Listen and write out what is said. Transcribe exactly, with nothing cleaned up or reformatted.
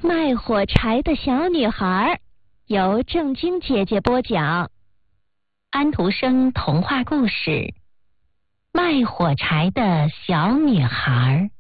卖火柴的小女孩由正晶姐姐播讲。安徒生童话故事《卖火柴的小女孩》。